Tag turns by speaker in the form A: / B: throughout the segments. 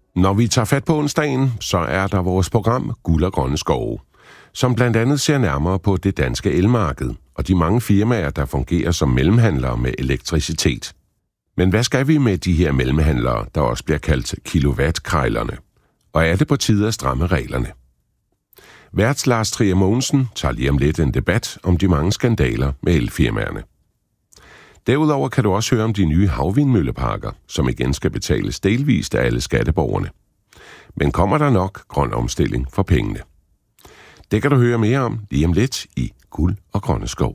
A: Når vi tager fat på onsdagen, så er der vores program Guld og Grønne Skove, som blandt andet ser nærmere på det danske elmarked og de mange firmaer, der fungerer som mellemhandlere med elektricitet. Men hvad skal vi med de her mellemhandlere, der også bliver kaldt kilowattkrejlerne? Og er det på tide at stramme reglerne? Vært Lars Trier Mogensen tager lige om lidt en debat om de mange skandaler med elfirmaerne. Derudover kan du også høre om de nye havvindmølleparker, som igen skal betales delvist af alle skatteborgerne. Men kommer der nok grøn omstilling for pengene? Det kan du høre mere om lige om lidt i Guld og Grønne Skove.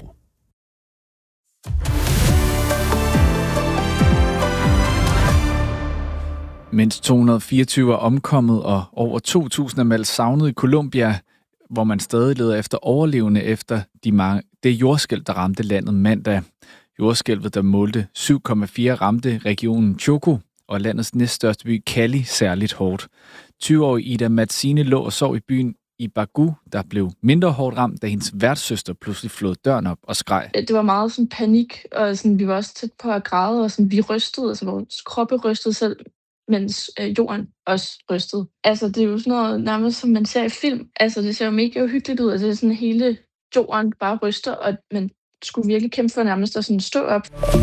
B: Mens 224 er omkommet og over 2.000 er meldt savnet i Colombia, hvor man stadig leder efter overlevende efter det jordskælv, der ramte landet mandag. Jordskælvet, der målte 7,4, ramte regionen Chocó og landets næststørste by Cali særligt hårdt. 20-årige Ida Matsine lå og sov i byen i Bagu, der blev mindre hårdt ramt, da hendes værtssøster pludselig flåede døren op og skreg.
C: Det var meget sådan panik, og sådan, vi var også tæt på at græde, og sådan, vi rystede, altså vores kroppe rystede selv, mens jorden også rystede. Altså, det er jo sådan noget nærmest, som man ser i film. Altså, det ser jo mega uhyggeligt ud, altså det er sådan hele jorden bare ryster, og man skulle virkelig kæmpe for nærmest at sådan stå op.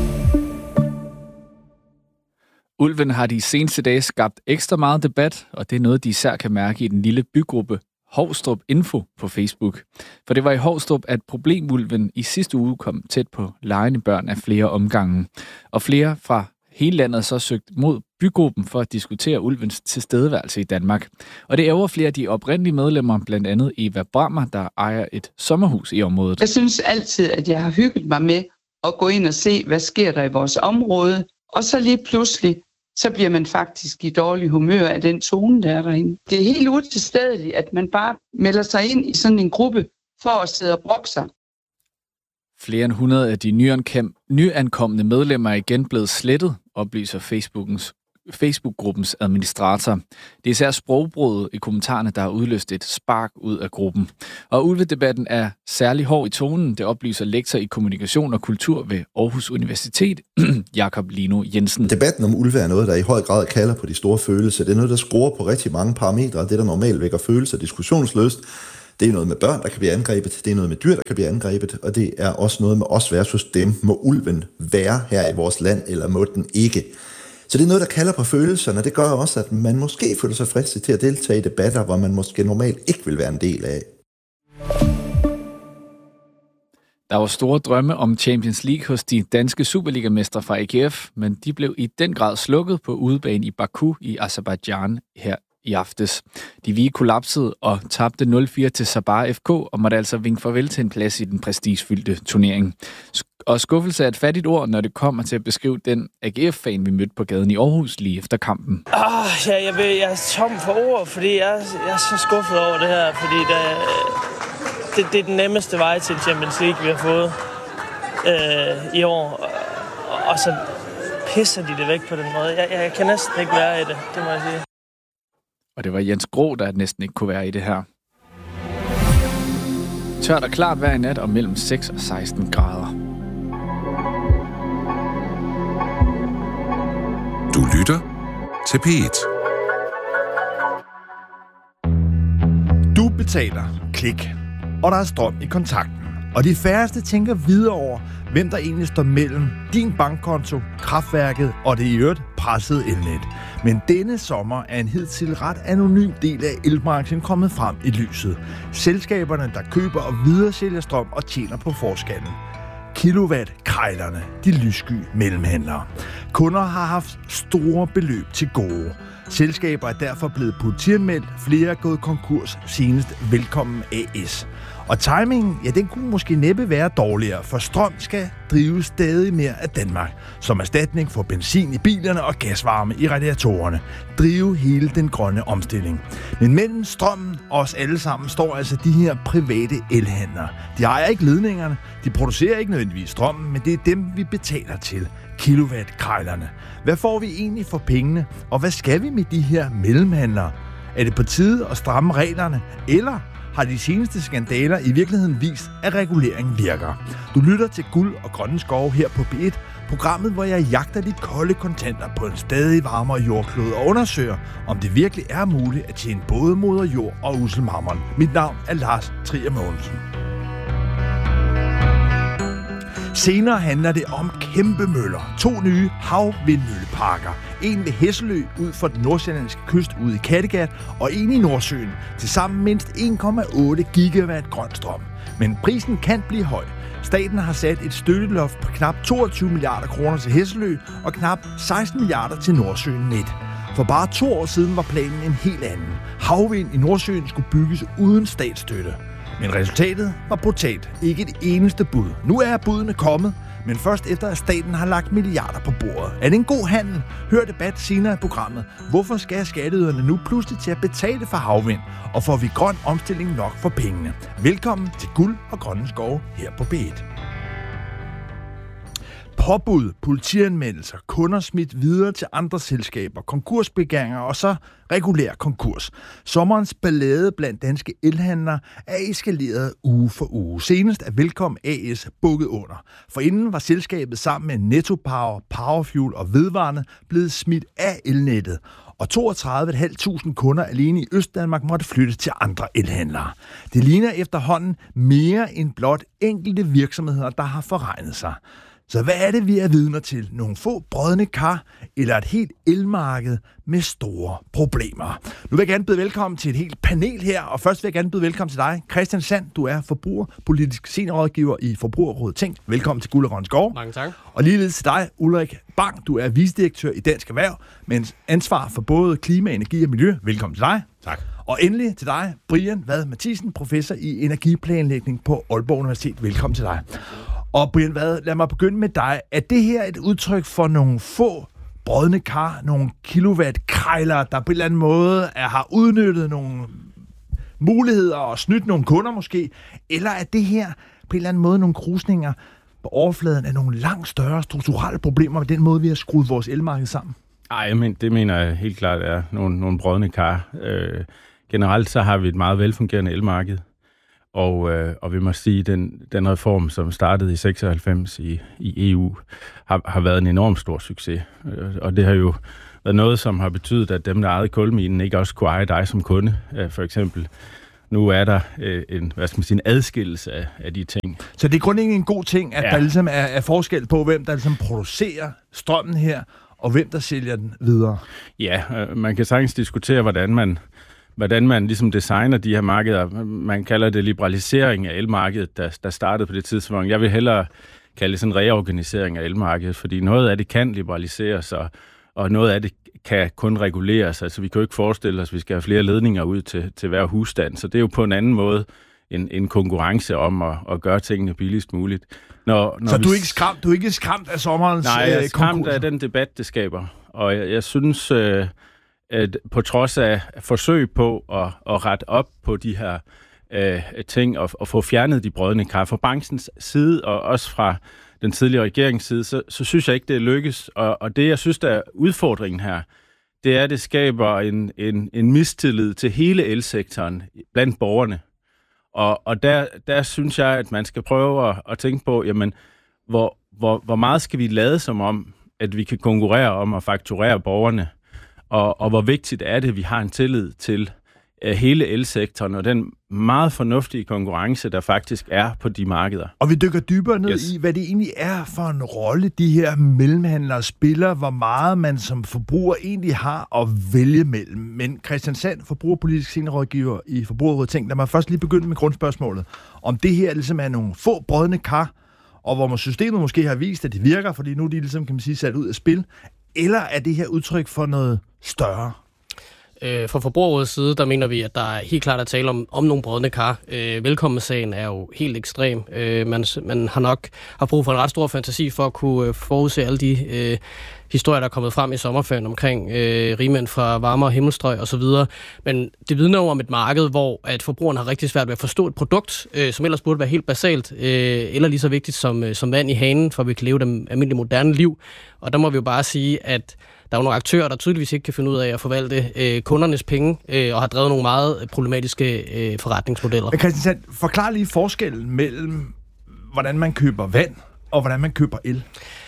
B: Ulven har de seneste dage skabt ekstra meget debat, og det er noget, de især kan mærke i den lille bygruppe Hovstrup Info på Facebook. For det var i Hovstrup, at problemulven i sidste uge kom tæt på legende børn af flere omgange. Og flere fra hele landet så søgt mod bygruppen for at diskutere ulvens tilstedeværelse i Danmark. Og det ærger flere af de oprindelige medlemmer, blandt andet Eva Brammer, der ejer et sommerhus i området.
D: Jeg synes altid, at jeg har hygget mig med at gå ind og se, hvad sker der i vores område. Og så lige pludselig, så bliver man faktisk i dårlig humør af den tone, der er derinde. Det er helt utilstedeligt, at man bare melder sig ind i sådan en gruppe for at sidde og brokke sig.
B: Flere end 100 af de nyankomne medlemmer er igen blevet slettet, oplyser Facebook-gruppens administrator. Det er især sprogbruget i kommentarerne, der har udløst et spark ud af gruppen. Og ulvedebatten er særlig hård i tonen, det oplyser lektor i kommunikation og kultur ved Aarhus Universitet, Jakob Lino Jensen.
E: Debatten om ulve er noget, der i høj grad kalder på de store følelser. Det er noget, der scorer på rigtig mange parametre, det der normalt vækker følelser diskussionsløst. Det er noget med børn, der kan blive angrebet, det er noget med dyr, der kan blive angrebet, og det er også noget med os versus dem. Må ulven være her i vores land, eller må den ikke? Så det er noget, der kalder på følelserne, og det gør også, at man måske føler sig fristet til at deltage i debatter, hvor man måske normalt ikke vil være en del af.
B: Der var store drømme om Champions League hos de danske Superliga-mestre fra AGF, men de blev i den grad slukket på udebane i Baku i Aserbajdsjan her i aftes. De hvide kollapsede og tabte 0-4 til Sabah FK og måtte altså vinke farvel til en plads i den prestigefyldte turnering. Og skuffelse er et fattigt ord, når det kommer til at beskrive den AGF-fan, vi mødte på gaden i Aarhus lige efter kampen.
F: Jeg er tom for ord, fordi jeg er så skuffet over det her, fordi det er den nemmeste vej til Champions League, vi har fået i år. Og så pisser de det væk på den måde. Jeg kan næsten ikke være i det må jeg sige.
B: Og det var Jens Gro, der næsten ikke kunne være i det her. Tørt og klart hver nat og mellem 6 og 16 grader.
A: Du lytter til P1.
G: Du betaler. Klik. Og der er strøm i kontakten. Og de færreste tænker videre over, hvem der egentlig står mellem din bankkonto, kraftværket og det i øvrigt pressede elnet. Men denne sommer er en hidtil ret anonym del af elbranchen kommet frem i lyset. Selskaberne, der køber og videresælger strøm og tjener på forskellen. Kilowattkrejlerne, de lyssky mellemhandlere. Kunder har haft store beløb til gode. Selskaber er derfor blevet politianmeldt, flere er gået konkurs, senest Velkommen AS. Og timingen, ja, den kunne måske næppe være dårligere, for strøm skal drive stadig mere af Danmark, som erstatning for benzin i bilerne og gasvarme i radiatorerne. Drive hele den grønne omstilling. Men mellem strømmen og os alle sammen står altså de her private elhandlere. De ejer ikke ledningerne, de producerer ikke nødvendigvis strømmen, men det er dem, vi betaler til. Kilowattkrejlerne. Hvad får vi egentlig for pengene, og hvad skal vi med de her mellemhandlere? Er det på tide at stramme reglerne, eller har de seneste skandaler i virkeligheden vist, at reguleringen virker? Du lytter til Guld og Grønne Skove her på P1 Programmet, hvor jeg jagter de kolde kontanter på en stadig varmere jordklode og undersøger, om det virkelig er muligt at tjene både moder jord og usselmammon. Mit navn er Lars Trier Mogensen. Senere handler det om kæmpe møller. 2 nye havvindmølleparker. En ved Hesselø ud for den nordsjællandske kyst ude i Kattegat, og en i Nordsøen. Tilsammen mindst 1,8 gigawatt grøn strøm. Men prisen kan blive høj. Staten har sat et støtteloft på knap 22 milliarder kroner til Hesselø og knap 16 milliarder til Nordsøen net. For bare 2 år siden var planen en helt anden. Havvind i Nordsøen skulle bygges uden statsstøtte. Men resultatet var brutalt. Ikke et eneste bud. Nu er budene kommet, men først efter at staten har lagt milliarder på bordet. Er det en god handel? Hør debat senere i programmet. Hvorfor skal skatteyderne nu pludselig til at betale for havvind? Og får vi grøn omstilling nok for pengene? Velkommen til Guld og Grønne Skove her på B1. Påbud, politianmeldelser, kunder smidt videre til andre selskaber, konkursbegæringer og så regulær konkurs. Sommerens ballade blandt danske elhandlere er eskaleret uge for uge. Senest er Velkom AS bukket under. Forinden var selskabet sammen med Netto Power, Powerfuel og Vedvarende blevet smidt af elnettet. Og 32.500 kunder alene i Østdanmark måtte flytte til andre elhandlere. Det ligner efterhånden mere end blot enkelte virksomheder, der har forregnet sig. Så hvad er det, vi er vidner til? Nogle få brodne kar eller et helt elmarked med store problemer? Nu vil jeg gerne byde velkommen til et helt panel her, og først vil jeg gerne byde velkommen til dig, Christian Sand. Du er forbrugerpolitisk seniorrådgiver i Forbrugerrådet Tænk. Velkommen til Guld og Grønne Skove.
H: Mange tak.
G: Og ligeledes til dig, Ulrik Bang. Du er vicedirektør i Dansk Erhverv med ansvar for både klima, energi og miljø. Velkommen til dig.
H: Tak.
G: Og endelig til dig, Brian Vad Mathisen, professor i energiplanlægning på Aalborg Universitet. Velkommen til dig. Og Brian Vad, lad mig begynde med dig. Er det her et udtryk for nogle få brodne kar, nogle kilowatt-krejlere, der på en eller anden måde har udnyttet nogle muligheder og snydt nogle kunder måske? Eller er det her på en eller anden måde nogle krusninger på overfladen af nogle langt større strukturelle problemer med den måde, vi har skruet vores elmarked sammen?
H: Ej, men det mener jeg helt klart er nogle brodne kar. Generelt så har vi et meget velfungerende elmarked. Og vi må sige, den reform, som startede i 96 i EU, har været en enorm stor succes. Og det har jo været noget, som har betydet, at dem, der ejede kulminen, ikke også kunne eje dig som kunde, for eksempel. Nu er der en adskillelse af de ting.
G: Så det er grundlæggende en god ting, at der ligesom er forskel på, hvem der ligesom producerer strømmen her, og hvem der sælger den videre.
H: Ja, man kan sagtens diskutere, hvordan man ligesom designer de her markeder. Man kalder det liberalisering af elmarkedet, der startede på det tidspunkt. Jeg vil hellere kalde det sådan reorganisering af elmarkedet, fordi noget af det kan liberaliseres, og noget af det kan kun reguleres. Altså vi kan jo ikke forestille os, at vi skal have flere ledninger ud til hver husstand. Så det er jo på en anden måde en konkurrence om at gøre tingene billigst muligt.
G: Så du er ikke skræmt af sommerens
H: konkurser? Nej, jeg er skræmt af den debat, det skaber. Og jeg synes, at på trods af forsøg på at rette op på de her ting og få fjernet de brodne kar fra branchens side, og også fra den tidligere regerings side, så synes jeg ikke, det lykkes. Og det, jeg synes, der er udfordringen her, det er, at det skaber en mistillid til hele elsektoren blandt borgerne. Og der synes jeg, at man skal prøve at tænke på, jamen, hvor meget skal vi lade som om, at vi kan konkurrere om at fakturere borgerne, og hvor vigtigt er det, at vi har en tillid til hele elsektoren og den meget fornuftige konkurrence, der faktisk er på de markeder.
G: Og vi dykker dybere ned i, hvad det egentlig er for en rolle, de her mellemhandlere spiller, hvor meget man som forbruger egentlig har at vælge mellem. Men Christian Sand, forbrugerpolitisk seniorrådgiver i Forbrugerrådet Tænk, lad mig først lige begynde med grundspørgsmålet. Om det her ligesom er nogle få brodne kar, og hvor systemet måske har vist, at det virker, fordi nu er de ligesom, kan man sige, sat ud af spil, eller er det her udtryk for noget større?
I: Fra Forbrugerrådets side, der mener vi, at der er helt klart at tale om nogle brodne kar. Velkommensagen er jo helt ekstrem. Man har nok brug for en ret stor fantasi for at kunne forudse alle de historier, der er kommet frem i sommerferien omkring rigmænd fra varmere himmelstrøg osv. Men det vidner jo om et marked, hvor at forbrugeren har rigtig svært ved at forstå et produkt, som ellers burde være helt basalt, eller lige så vigtigt som vand i hanen, for at vi kan leve det almindelige moderne liv. Og der må vi jo bare sige, at der er jo nogle aktører, der tydeligvis ikke kan finde ud af at forvalte kundernes penge, og har drevet nogle meget problematiske forretningsmodeller.
G: Men Christian, forklar lige forskellen mellem, hvordan man køber vand, og hvordan man køber el.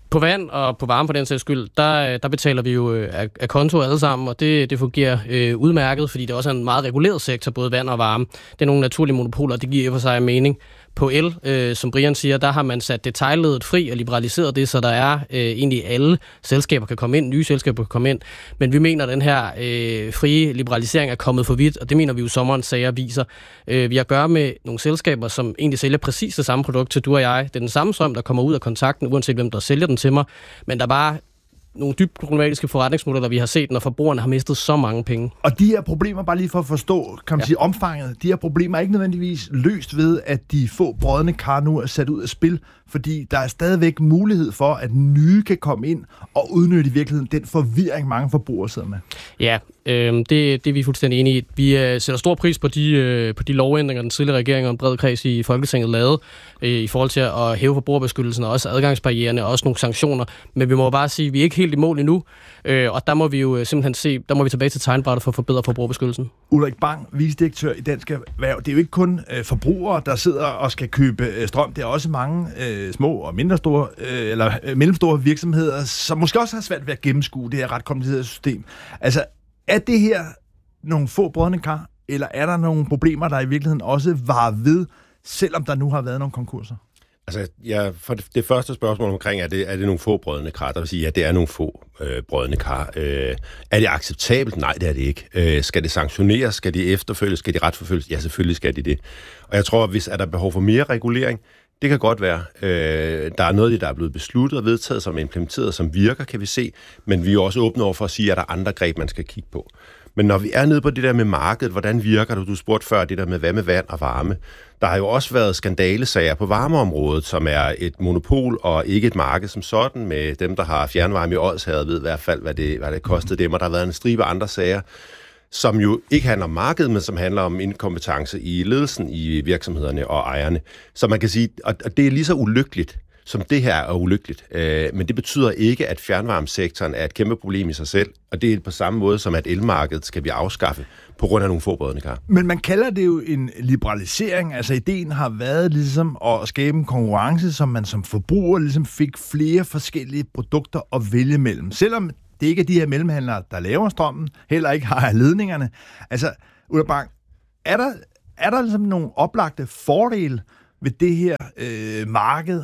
I: På vand og på varme for den sags skyld, der betaler vi jo af konto alle sammen, og det fungerer udmærket, fordi det også er en meget reguleret sektor, både vand og varme. Det er nogle naturlige monopoler, og det giver for sig mening. På el, som Brian siger, der har man sat detailledet fri og liberaliseret det, så der er egentlig alle selskaber kan komme ind, nye selskaber kan komme ind. Men vi mener, at den her frie liberalisering er kommet for vidt, og det mener vi jo sommerens sager viser. Vi har at gøre med nogle selskaber, som egentlig sælger præcis det samme produkt til du og jeg. Det er den samme strøm, der kommer ud af kontakten, uanset hvem der sælger den til mig. Men der er bare nogle dybt problematiske forretningsmodeller, vi har set, når forbrugerne har mistet så mange penge.
G: Og de her problemer, bare lige for at forstå, kan man sige, omfanget, de her problemer er ikke nødvendigvis løst ved, at de få brodne kar nu er sat ud af spil, fordi der er stadigvæk mulighed for, at nye kan komme ind og udnytte i virkeligheden den forvirring, mange forbrugere sidder med. Ja, det er vi fuldstændig enige i. Vi sætter stor pris på de lovændringer, den tidligere regering og en bred kreds i Folketinget lavede i forhold til at hæve forbrugerbeskyttelsen og også adgangsbarriererne og også nogle sanktioner. Men vi må bare sige, at vi er ikke helt i mål endnu, og der må vi jo simpelthen der må vi tilbage til tegnbrættet for at forbedre forbrugerbeskyttelsen. Ulrik Bang, vicedirektør i Dansk Erhverv. Det er jo ikke kun forbrugere, der sidder og skal købe strøm. Det er også mange små og mindre store, eller mellemstore virksomheder, som måske også har svært ved at gennemskue det her ret komplicerede system. Altså, er det her nogle få brodne kar, eller er der nogle problemer, der i virkeligheden også varer ved, selvom der nu har været nogle konkurser?
J: Altså, for det første spørgsmål omkring, er det nogle få brodne kar? Der vil sige, ja, det er nogle få brodne kar. Er det acceptabelt? Nej, det er det ikke. Skal det sanktioneres? Skal det efterfølges? Skal de retsforfølges? Ja, selvfølgelig skal de det. Og jeg tror, hvis er der behov for mere regulering, det kan godt være. Der er noget, der er blevet besluttet og vedtaget, som er implementeret, som virker, kan vi se. Men vi er også åbne over for at sige, at der er andre greb, man skal kigge på. Men når vi er nede på det der med markedet, hvordan virker det? Du spurgte før det der med, hvad med vand og varme? Der har jo også været skandalesager på varmeområdet, som er et monopol og ikke et marked som sådan, med dem, der har fjernvarme i Odsherred, ved i hvert fald, hvad det kostede dem. Og der har været en stribe andre sager, som jo ikke handler om markedet, men som handler om inkompetence i ledelsen i virksomhederne og ejerne. Så man kan sige, og det er lige så ulykkeligt, som det her er ulykkeligt. Men det betyder ikke, at fjernvarmesektoren er et kæmpe problem i sig selv, og det er på samme måde som, at elmarkedet skal vi afskaffe på grund af nogle få brodne kar.
G: Men man kalder det jo en liberalisering. Altså ideen har været ligesom at skabe en konkurrence, som man som forbruger ligesom fik flere forskellige produkter at vælge mellem. Selvom det ikke er de her mellemhandlere, der laver strømmen, heller ikke har ledningerne. Altså, Ulrik Bang, er der ligesom nogle oplagte fordele ved det her marked,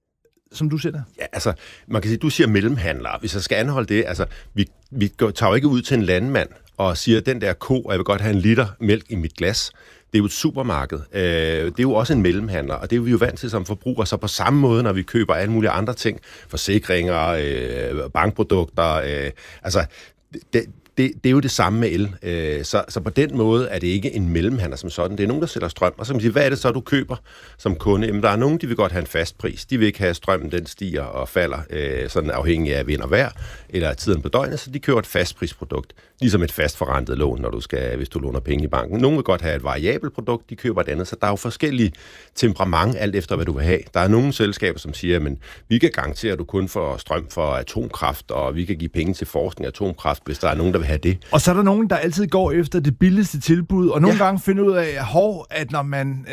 G: som du siger?
J: Ja, altså, man kan sige, du siger mellemhandlere. Hvis jeg skal anholde det, altså, vi tager jo ikke ud til en landmand og siger, den der ko, og jeg vil godt have en liter mælk i mit glas. Det er jo et supermarked. Det er jo også en mellemhandler, og det er vi jo vant til som forbrugere. Så på samme måde, når vi køber alle mulige andre ting, forsikringer, bankprodukter, altså... Det er jo det samme med el. Så på den måde er det ikke en mellemhandler som sådan. Det er nogen, der sælger strøm. Og så kan man sige, hvad er det så, du køber som kunde? Jamen, der er nogen, de vil godt have en fast pris. De vil ikke have strømmen, den stiger og falder, sådan afhængig af vind og vejr, eller tiden på døgnet, så de køber et fastprisprodukt. Ligesom et fastforrentet lån, hvis du låner penge i banken. Nogle vil godt have et variabelt produkt, de køber et andet. Så der er jo forskellige temperament, alt efter hvad du vil have. Der er nogle selskaber, som siger, men vi kan garantere, at du kun får strøm for atomkraft, og vi kan give penge til forskning af atomkraft, hvis der er nogen, der vil have det.
G: Og så er der nogen, der altid går efter det billigste tilbud, og nogle gange finder ud af, at når man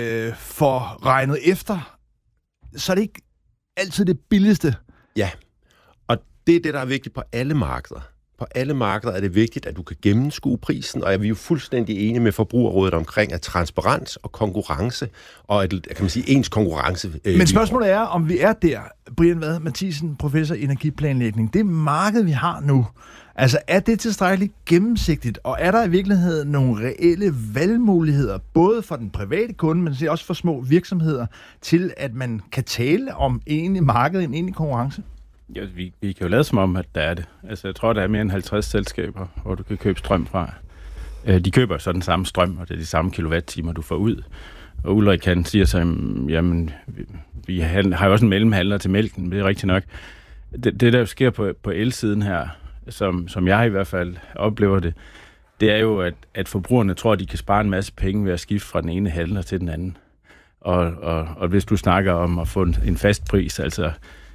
G: får regnet efter, så er det ikke altid det billigste.
J: Ja, og det er det, der er vigtigt på alle markeder. På alle markeder er det vigtigt, at du kan gennemskue prisen, og vi er jo fuldstændig enige med Forbrugerrådet omkring, at transparens og konkurrence, og ens konkurrence...
G: Men spørgsmålet er, om vi er der, Brian Vad Mathisen, professor i energiplanlægning, det marked, vi har nu, altså er det tilstrækkeligt gennemsigtigt, og er der i virkeligheden nogle reelle valgmuligheder, både for den private kunde, men også for små virksomheder, til at man kan tale om egentlig marked, en egentlig konkurrence?
H: Ja, vi kan jo lade som om, at der er det. Altså, jeg tror, der er mere end 50 selskaber, hvor du kan købe strøm fra. De køber så den samme strøm, og det er de samme kilowattimer, du får ud. Og Ulrik kan siger så, jamen, vi har jo også en mellemhandler til mælken, det er rigtigt nok. Det der jo sker på elsiden her, som jeg i hvert fald oplever det er jo, at forbrugerne tror, at de kan spare en masse penge ved at skifte fra den ene handler til den anden. Og hvis du snakker om at få en fast pris, altså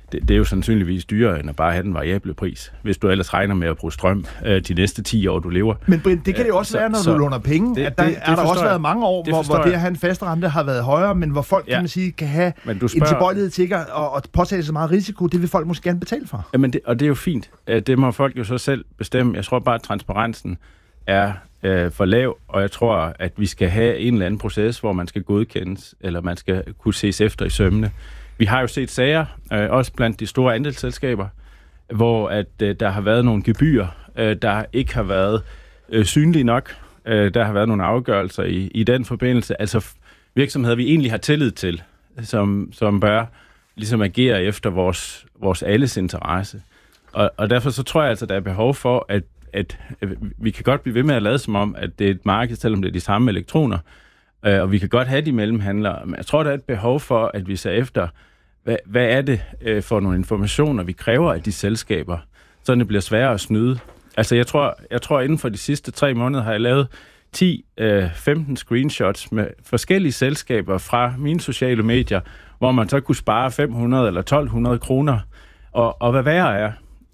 H: det er jo sandsynligvis dyrere, end at bare have den variable pris, hvis du ellers regner med at bruge strøm de næste 10 år, du lever.
G: Men Brind, det kan det jo også være, når du låner penge. Det der også været mange år, hvor det at have en fast rente har været højere, men hvor folk, kan man sige, kan have en tilbøjelighed til at påtage så meget risiko. Det vil folk måske gerne betale for.
H: Jamen og det er jo fint. Det må folk jo så selv bestemme. Jeg tror bare, at transparensen er for lav, og jeg tror, at vi skal have en eller anden proces, hvor man skal godkendes, eller man skal kunne ses efter i sømmene. Vi har jo set sager, også blandt de store andelsselskaber, hvor at der har været nogle gebyrer, der ikke har været synlige nok. Der har været nogle afgørelser i den forbindelse. Altså virksomheder, vi egentlig har tillid til, som bør ligesom agere efter vores alles interesse. Og derfor så tror jeg altså, der er behov for, at vi kan godt blive ved med at lade som om, at det er et marked, selvom det er de samme elektroner, og vi kan godt have de mellemhandlere. Men jeg tror, der er et behov for, at vi ser efter, hvad er det for nogle informationer, vi kræver af de selskaber, så det bliver sværere at snyde. Altså jeg tror inden for de sidste 3 måneder har jeg lavet 10-15 screenshots med forskellige selskaber fra mine sociale medier, hvor man så kunne spare 500 eller 1200 kroner. Og hvad værre er,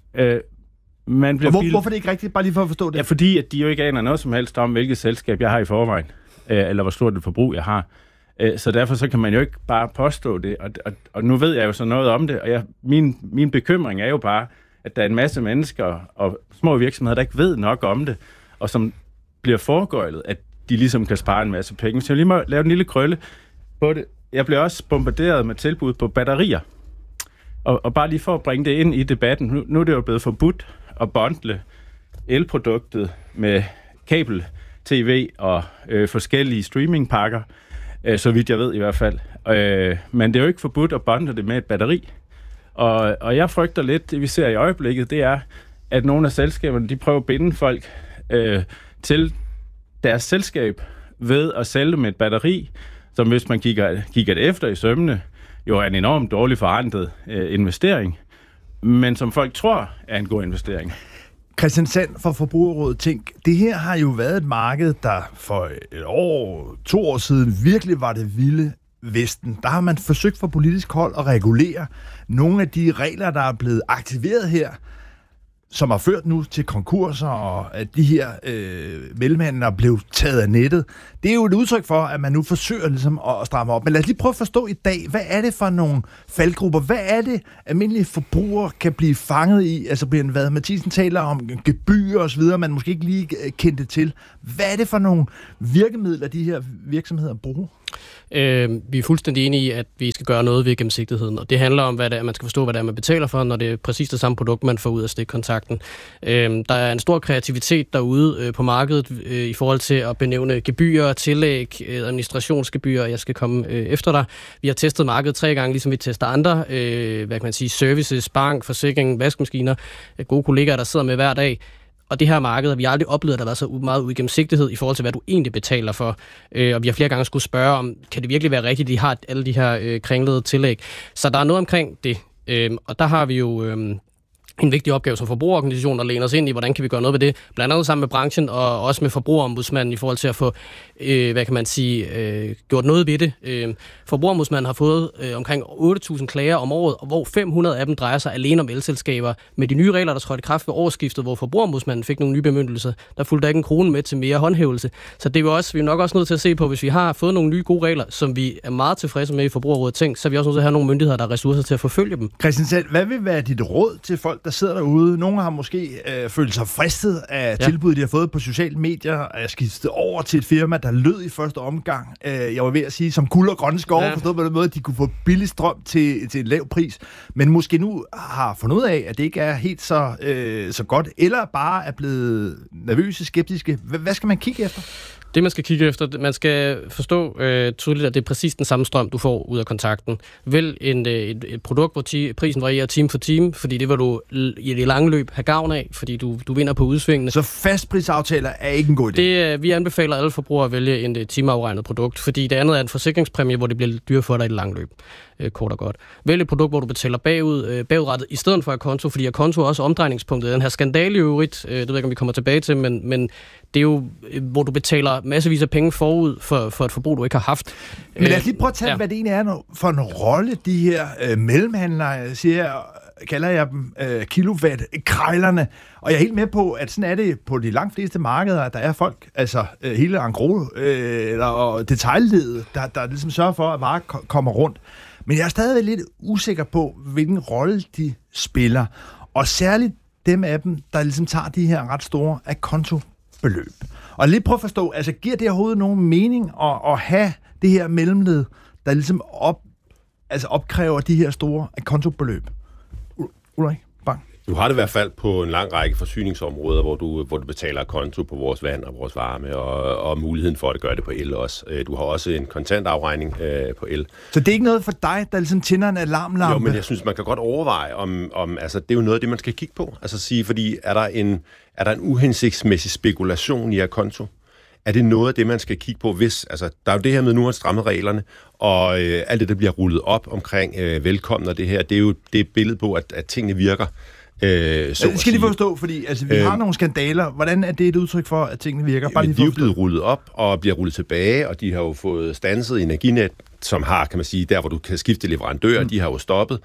H: man bliver
G: hvorfor er det ikke rigtigt? Bare lige for at forstå det.
H: Ja, fordi at de jo ikke aner noget som helst om, hvilket selskab jeg har i forvejen, eller hvor stort et forbrug jeg har. Så derfor så kan man jo ikke bare påstå det, og nu ved jeg jo så noget om det, og min bekymring er jo bare, at der er en masse mennesker og små virksomheder, der ikke ved nok om det, og som bliver foregøjlet, at de ligesom kan spare en masse penge. Så jeg lige må lave en lille krølle på det. Jeg bliver også bombarderet med tilbud på batterier, og bare lige for at bringe det ind i debatten, nu er det jo blevet forbudt at bundle elproduktet med kabel-tv og forskellige streamingpakker, så vidt jeg ved i hvert fald. Men det er jo ikke forbudt at bundle det med et batteri. Og jeg frygter lidt, det vi ser i øjeblikket, det er, at nogle af selskaberne, de prøver at binde folk til deres selskab ved at sælge dem et batteri, som hvis man kigger det efter i sømmene, jo er en enormt dårlig forrentet investering, men som folk tror er en god investering.
G: Christian Sand fra Forbrugerrådet, tænk, det her har jo været et marked, der for 2 år siden virkelig var det vilde vesten. Der har man forsøgt fra politisk hold at regulere nogle af de regler, der er blevet aktiveret her, som har ført nu til konkurser, og at de her mellemhandlere blev taget af nettet. Det er jo et udtryk for, at man nu forsøger ligesom at stramme op. Men lad os lige prøve at forstå i dag, hvad er det for nogle faldgrupper? Hvad er det, almindelige forbrugere kan blive fanget i? Altså, Brian Vad Mathiesen taler om gebyrer og så videre, man måske ikke lige kendte til. Hvad er det for nogle virkemidler, de her virksomheder bruger?
I: Vi er fuldstændig enige i, at vi skal gøre noget ved gennemsigtigheden, og det handler om, hvad det er, man skal forstå, hvad det er, man betaler for, når det er præcis det samme produkt, man får ud af stikkontakten. Der er en stor kreativitet derude på markedet i forhold til at benævne gebyrer, tillæg, administrationsgebyrer. Jeg skal komme efter dig. Vi har testet markedet 3 gange, ligesom vi tester andre, hvad kan man sige, services, bank, forsikring, vaskemaskiner, gode kollegaer, der sidder med hver dag. Og det her marked har vi aldrig oplevet, at der har været så meget uigennemsigtighed i forhold til, hvad du egentlig betaler for. Og vi har flere gange skulle spørge om, kan det virkelig være rigtigt, at de har alle de her kringlede tillæg. Så der er noget omkring det. Og der har vi jo en vigtig opgave som forbrugerorganisation at læne os ind i, hvordan kan vi gøre noget ved det, blandt andet sammen med branchen og også med forbrugerombudsmanden i forhold til at få, hvad kan man sige, gjort noget ved det. Forbrugerombudsmanden har fået omkring 8.000 klager om året, og hvor 500 af dem drejer sig alene om elselskaber. Med de nye regler, der trådte i kraft ved årsskiftet, hvor forbrugerombudsmanden fik nogle nye bemyndigelser, der fulgte ikke en krone med til mere håndhævelse. Så det er jo også, vi er nok også nødt til at se på, hvis vi har fået nogle nye gode regler, som vi er meget tilfredse med i Forbrugerrådet, så er vi også nødt til at have nogle myndigheder, der har ressourcer til at forfølge dem.
G: Christian Sand, hvad vil være dit råd til folk, der sidder derude? Nogle har måske følt sig fristet af tilbud, de har fået på sociale medier, at skifte over til et firma, der lød i første omgang. Jeg var ved at sige, som guld og grønne skove, forstået på den måde, at de kunne få billig strøm til en lav pris, men måske nu har fundet ud af, at det ikke er helt så godt, eller bare er blevet nervøse, skeptiske. Hvad skal man kigge efter?
I: Det, man skal kigge efter, man skal forstå tydeligt, at det er præcis den samme strøm, du får ud af kontakten. Vælg et produkt, hvor prisen varierer time for time, fordi det vil du i det lange løb have gavn af, fordi du vinder på udsvingene.
G: Så fastprisaftaler er ikke en god idé?
I: Vi anbefaler alle forbrugere at vælge et timeafregnet produkt, fordi det andet er en forsikringspræmie, hvor det bliver dyrt for dig i det lange løb. kort og godt. Vælg et produkt, hvor du betaler bagudrettet i stedet for a konto, fordi a konto er også omdrejningspunktet. Den her skandale i øvrigt, det ved jeg ikke, om vi kommer tilbage til, men det er jo, hvor du betaler massevis af penge forud for et forbrug, du ikke har haft.
G: Men lad os lige prøve at tage, hvad det egentlig er for en rolle, de her mellemhandlere, kalder jeg dem kilowatt-krejlerne. Og jeg er helt med på, at sådan er det på de langt fleste markeder, der er folk, altså hele engros og detailledet, der ligesom sørger for, at varer kommer rundt. Men jeg er stadig lidt usikker på, hvilken rolle de spiller. Og særligt dem af dem, der ligesom tager de her ret store a-konto-beløb. Og lige prøve at forstå, altså giver det overhovedet nogen mening at have det her mellemled, der ligesom opkræver de her store a-konto-beløb? Ulrik Bang.
J: Du har det i hvert fald på en lang række forsyningsområder, hvor du betaler konto på vores vand og vores varme, og muligheden for at gøre det på el også. Du har også en kontantafregning på el.
G: Så det er ikke noget for dig, der ligesom tænder en alarmlampe?
J: Jo, men jeg synes, man kan godt overveje, om altså, det er jo noget af det, man skal kigge på. Altså sige, fordi er der en uhensigtsmæssig spekulation i konto? Er det noget af det, man skal kigge på, hvis... Altså, der er jo det her med, nu at stramme reglerne, og alt det, der bliver rullet op omkring velkommen og det her, det er jo det billede på, at tingene virker.
G: Det skal lige forstå, fordi altså, vi har nogle skandaler. Hvordan er det et udtryk for, at tingene virker?
J: Bare de er jo blevet rullet op og bliver rullet tilbage, og de har jo fået standset Energinet, som har, kan man sige, der hvor du kan skifte leverandør, de har jo stoppet.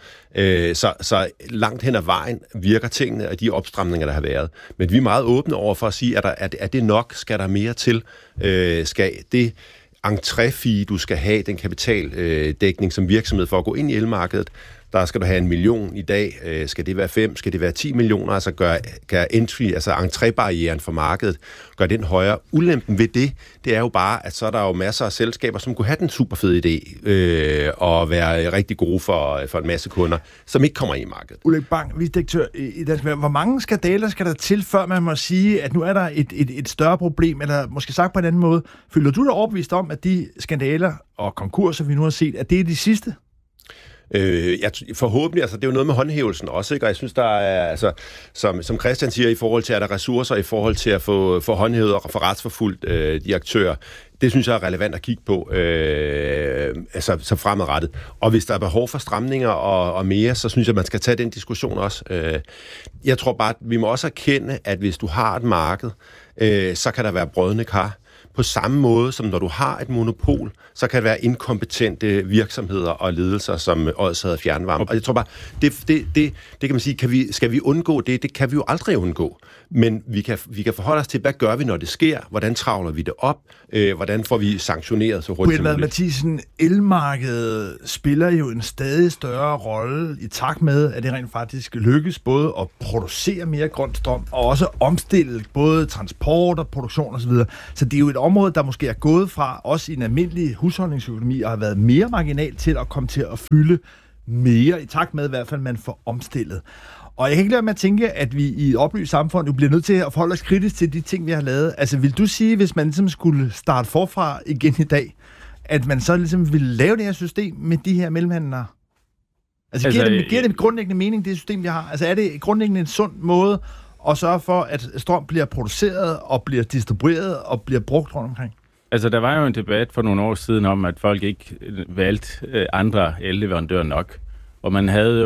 J: Så langt hen ad vejen virker tingene af de opstramninger, der har været. Men vi er meget åbne over for at sige, er det nok? Skal der mere til? Skal det entré-fee, du skal have, den kapitaldækning som virksomhed for at gå ind i elmarkedet, der skal du have 1 million i dag. Skal det være 5? Skal det være 10 millioner? Altså gør entry, altså entrébarrieren for markedet, gør den højere. Ulempen ved det er jo bare, at så er der jo masser af selskaber, som kunne have den super fede idé og være rigtig gode for en masse kunder, som ikke kommer i markedet.
G: Ulrik Bang, vicedirektør i Dansk Erhverv. Hvor mange skandaler skal der til, før man må sige, at nu er der et større problem, eller måske sagt på en anden måde, føler du dig overbevist om, at de skandaler og konkurser, vi nu har set, at det er de sidste?
J: Forhåbentlig, altså det er jo noget med håndhævelsen også, ikke? Og jeg synes, der er, altså, som Christian siger, i forhold til, at der er ressourcer, i forhold til at få håndhævet og få retsforfulgt de aktører, det synes jeg er relevant at kigge på, altså så fremadrettet. Og hvis der er behov for stramninger og mere, så synes jeg, man skal tage den diskussion også. Jeg tror bare, at vi må også erkende, at hvis du har et marked, så kan der være brodne kar. På samme måde som når du har et monopol, så kan det være inkompetente virksomheder og ledelser, som Odsherred Fjernvarme. Og jeg tror bare, det kan man sige, skal vi undgå det? Det kan vi jo aldrig undgå. Men vi kan forholde os til, hvad gør vi, når det sker? Hvordan travler vi det op? Hvordan får vi sanktioneret så hurtigt som muligt?
G: Mathisen, elmarkedet spiller jo en stadig større rolle i takt med, at det rent faktisk lykkes både at producere mere grøn strøm, og også omstille både transport og produktion osv. Så det er jo et område, der måske er gået fra, også i en almindelig husholdningsøkonomi, og har været mere marginalt til at komme til at fylde mere, i takt med i hvert fald, man får omstillet. Og jeg kan ikke lade med at tænke, at vi i et oplyst samfund jo bliver nødt til at forholde os kritisk til de ting, vi har lavet. Altså vil du sige, hvis man ligesom skulle starte forfra igen i dag, at man så ligesom ville lave det her system med de her mellemhandlere? Altså giver det grundlæggende mening, det system, vi har? Altså er det grundlæggende en sund måde at sørge for, at strøm bliver produceret og bliver distribueret og bliver brugt rundt omkring?
H: Altså, der var jo en debat for nogle år siden om, at folk ikke valgte andre elleverandører nok. Og man havde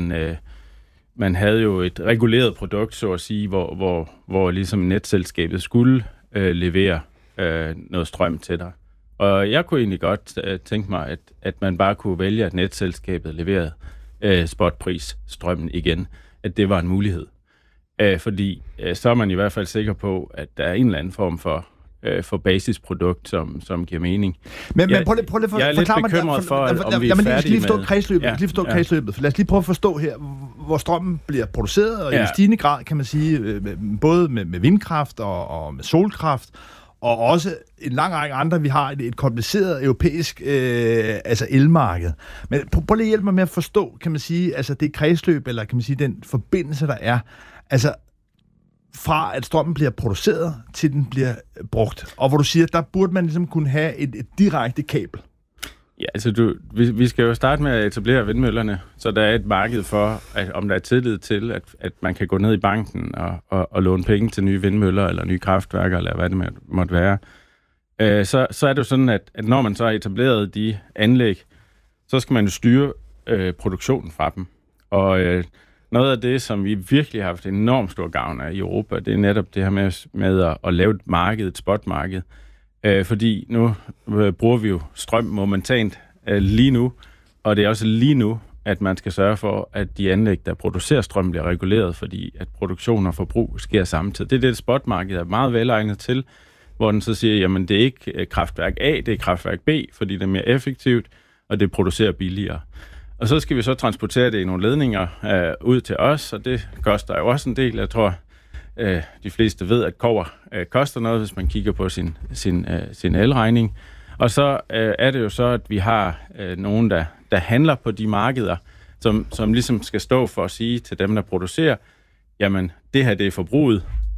H: jo et reguleret produkt, så at sige, hvor ligesom netselskabet skulle levere noget strøm til dig. Og jeg kunne egentlig godt tænke mig, at man bare kunne vælge, at netselskabet leverede spotpris strømmen igen. At det var en mulighed. Fordi så er man i hvert fald sikker på, at der er en eller anden form for basisprodukt, som giver mening.
G: Men prøv lige
H: jeg er lidt bekymret for, om vi er færdige med...
G: Kredsløbet. Lad os lige prøve at forstå her, hvor strømmen bliver produceret, og i stigende grad, kan man sige, både med vindkraft og med solkraft, og også en lang række andre. Vi har et kompliceret europæisk elmarked. Men prøv lige at hjælpe mig med at forstå, kan man sige, altså det kredsløb, eller kan man sige, den forbindelse, der er. Altså, fra at strømmen bliver produceret, til den bliver brugt. Og hvor du siger, der burde man ligesom kunne have et direkte kabel.
H: Ja, altså vi skal jo starte med at etablere vindmøllerne, så der er et marked for, om der er tillid til, at man kan gå ned i banken og låne penge til nye vindmøller, eller nye kraftværker, eller hvad det måtte være. Så er det jo sådan, at når man så har etableret de anlæg, så skal man jo styre produktionen fra dem. Og noget af det, som vi virkelig har haft enormt stor gavn af i Europa, det er netop det her med at lave et marked, et spotmarked. Fordi nu bruger vi jo strøm momentant lige nu, og det er også lige nu, at man skal sørge for, at de anlæg, der producerer strøm, bliver reguleret, fordi at produktion og forbrug sker samtidig. Det er det, spotmarkedet er meget velegnet til, hvor den så siger, jamen det er ikke kraftværk A, det er kraftværk B, fordi det er mere effektivt, og det producerer billigere. Og så skal vi så transportere det i nogle ledninger ud til os, og det koster jo også en del. Jeg tror, de fleste ved, at kobber koster noget, hvis man kigger på sin elregning. Og så er det jo så, at vi har nogen, der handler på de markeder, som ligesom skal stå for at sige til dem, der producerer, jamen det her det er forbruget,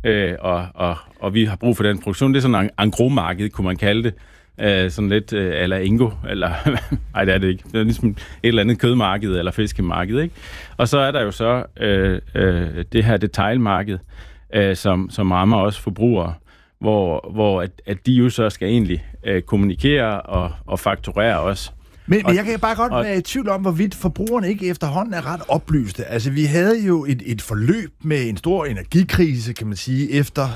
H: og vi har brug for den produktion. Det er sådan en engrosmarked, kunne man kalde det. Sådan lidt eller Ingo, eller nej, det er det ikke. Det er ligesom et eller andet kødmarked eller fiskemarked, ikke? Og så er der jo så det her detailmarked, som rammer også forbrugere, hvor at de jo så skal egentlig kommunikere og fakturere også.
G: Men jeg kan bare godt være i tvivl om, hvorvidt forbrugerne ikke efterhånden er ret oplyste. Altså, vi havde jo et forløb med en stor energikrise, kan man sige, efter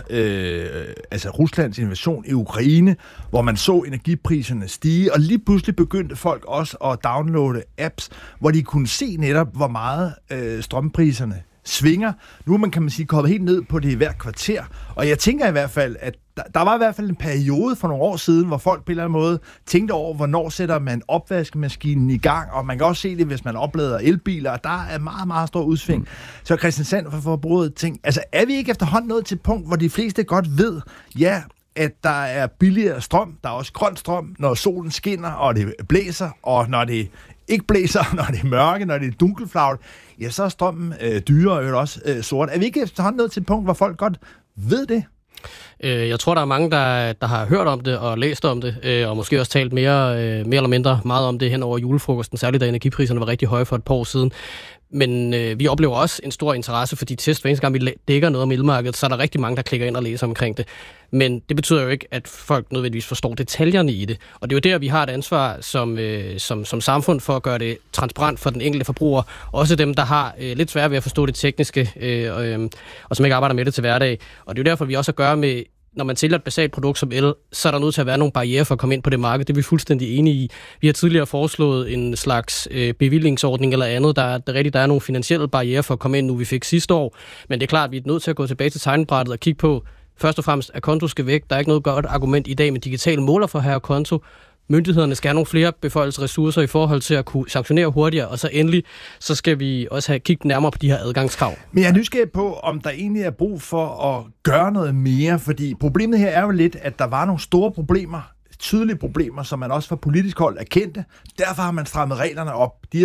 G: Ruslands invasion i Ukraine, hvor man så energipriserne stige, og lige pludselig begyndte folk også at downloade apps, hvor de kunne se netop, hvor meget strømpriserne svinger. Nu er man, kan man sige, kommet helt ned på det hver kvarter, og jeg tænker i hvert fald, at der var i hvert fald en periode for nogle år siden, hvor folk på en eller anden måde tænkte over, hvornår sætter man opvaskemaskinen i gang, og man kan også se det, hvis man oplader elbiler, og der er meget, meget stor udsving. Så Christian Sand for Forbruget ting, altså er vi ikke efterhånden nået til et punkt, hvor de fleste godt ved, ja, at der er billigere strøm, der er også grøn strøm, når solen skinner, og det blæser, og når det ikke blæser, når det er mørke, når det er dunkelflagret, ja, så er strømmen dyrere og også sort. Er vi ikke efterhånden nået til et punkt, hvor folk godt ved det?
I: Jeg tror, der er mange, der har hørt om det og læst om det, og måske også talt mere eller mindre meget om det hen over julefrokosten, særligt da energipriserne var rigtig høje for et par år siden. Men vi oplever også en stor interesse for de test. Hver eneste gang vi dækker noget om elmarkedet, så er der rigtig mange, der klikker ind og læser omkring det. Men det betyder jo ikke, at folk nødvendigvis forstår detaljerne i det. Og det er jo der, vi har et ansvar som samfund for at gøre det transparent for den enkelte forbruger. Også dem, der har lidt svært ved at forstå det tekniske, og som ikke arbejder med det til hverdag. Og det er jo derfor, vi også har at gøre med, når man sælger et basalt produkt som el, så er der nødt til at være nogle barrierer for at komme ind på det marked. Det er vi fuldstændig enige i. Vi har tidligere foreslået en slags bevillingsordning eller andet. Der er nogle finansielle barrierer for at komme ind, nu vi fik sidste år. Men det er klart, at vi er nødt til at gå tilbage til tegnebrættet og kigge på, først og fremmest, at konto skal væk. Der er ikke noget godt argument i dag med digitale måler for her konto. Myndighederne skal have nogle flere beføjelsesressourcer i forhold til at kunne sanktionere hurtigere, og så endelig, så skal vi også have kigget nærmere på de her adgangskrav.
G: Men jeg er nysgerrig på, om der egentlig er brug for at gøre noget mere, fordi problemet her er jo lidt, at der var nogle store problemer, tydelige problemer, som man også fra politisk hold erkendte. Derfor har man strammet reglerne op. De